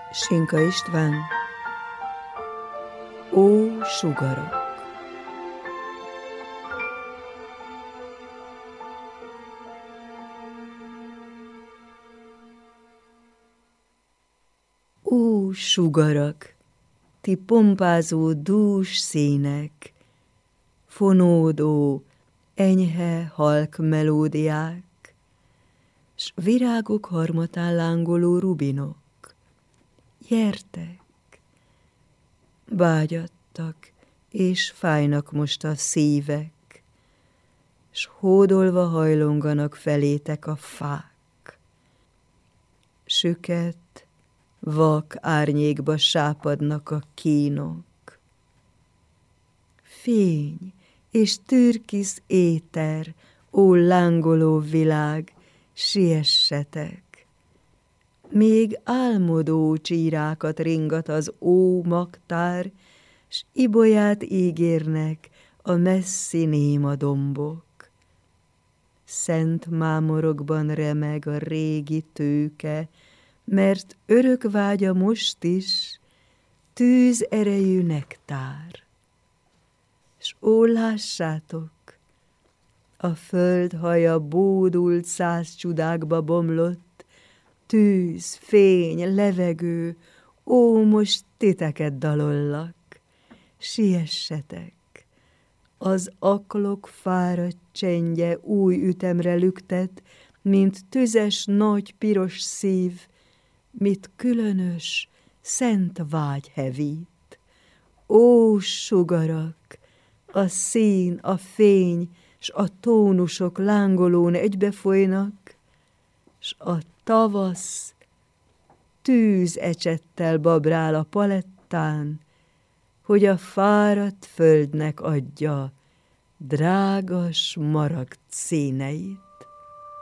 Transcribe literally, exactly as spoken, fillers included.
Sinka István. Ó, sugarak! Ó, sugarak, ti pompázó dús színek, fonódó, enyhe, halk melódiák, s virágok harmatán lángoló rubinok, gyertek! Vágyattak, és fájnak most a szívek, s hódolva hajlonganak felétek a fák. Süket, vak árnyékba sápadnak a kínok. Fény és türkisz éter, ó lángoló világ, siessetek! Még álmodó csírákat ringat az ó magtár, s ibolyát ígérnek a messzi néma dombok. Szent mámorokban remeg a régi tőke, mert örök vágya most is tűz erejű nektár. S ó, lássátok, a föld haja bódult száz csudákba bomlott, tűz, fény, levegő, ó, most titeket dalollak, siessetek! Az aklok fáradt csendje új ütemre lüktet, mint tüzes nagy piros szív, mit különös, szent vágy hevít. Ó, sugarak! A szín, a fény, s a tónusok lángolón egybefolynak, s a tavasz tűzecsettel babrál a palettán, hogy a fáradt földnek adja drága smaragd színeit.